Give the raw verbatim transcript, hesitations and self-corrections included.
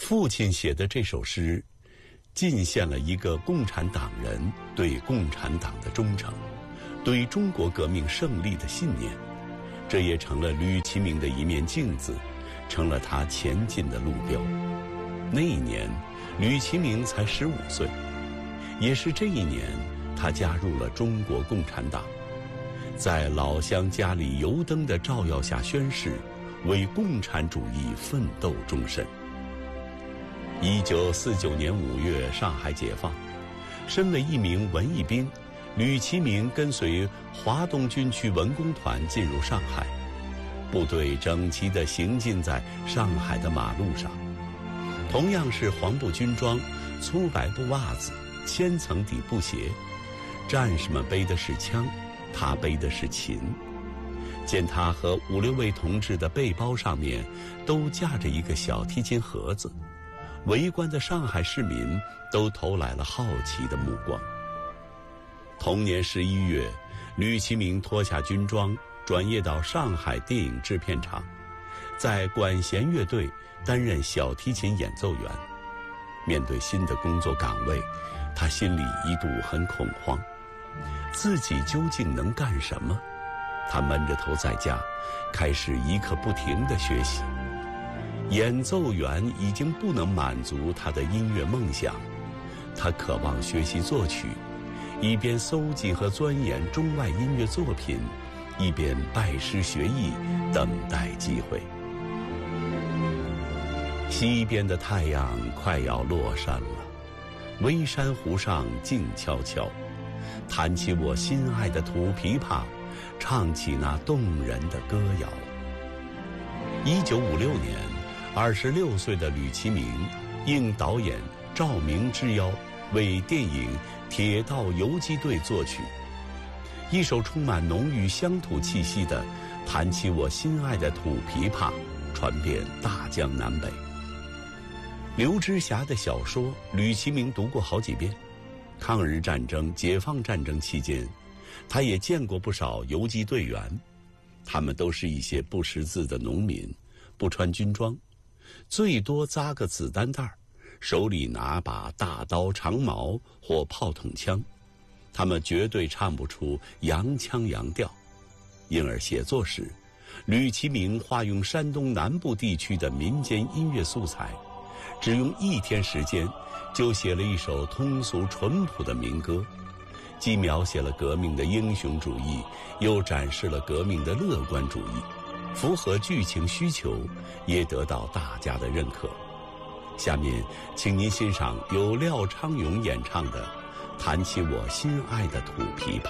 父亲写的这首诗，尽献了一个共产党人对共产党的忠诚，对中国革命胜利的信念。这也成了吕其明的一面镜子，成了他前进的路标。那一年，吕其明才十五岁，也是这一年，他加入了中国共产党，在老乡家里油灯的照耀下宣誓，为共产主义奋斗终身。一九四九年五月，上海解放，身为一名文艺兵，吕其明跟随华东军区文工团进入上海，部队整齐地行进在上海的马路上，同样是黄布军装、粗白布袜子、千层底布鞋，战士们背的是枪，他背的是琴。见他和五六位同志的背包上面都架着一个小提琴盒子，围观的上海市民都投来了好奇的目光。同年十一月，吕其明脱下军装，转业到上海电影制片厂，在管弦乐队担任小提琴演奏员。面对新的工作岗位，他心里一度很恐慌，自己究竟能干什么？他闷着头在家，开始一刻不停地学习。演奏员已经不能满足他的音乐梦想，他渴望学习作曲，一边搜集和钻研中外音乐作品，一边拜师学艺，等待机会。西边的太阳快要落山了，微山湖上静悄悄，弹起我心爱的土琵琶，唱起那动人的歌谣。一九五六年，二十六岁的吕其明应导演赵明之邀，为电影《铁道游击队》作曲，一首充满浓郁乡土气息的《弹起我心爱的土琵琶》传遍大江南北。刘知霞的小说吕其明读过好几遍，抗日战争、解放战争期间，他也见过不少游击队员，他们都是一些不识字的农民，不穿军装，最多扎个子弹袋，手里拿把大刀长矛或炮筒枪，他们绝对唱不出洋腔洋调。因而写作时，吕其明化用山东南部地区的民间音乐素材，只用一天时间就写了一首通俗淳朴的民歌，既描写了革命的英雄主义，又展示了革命的乐观主义，符合剧情需求，也得到大家的认可。下面请您欣赏由廖昌永演唱的《弹起我心爱的土琵琶》。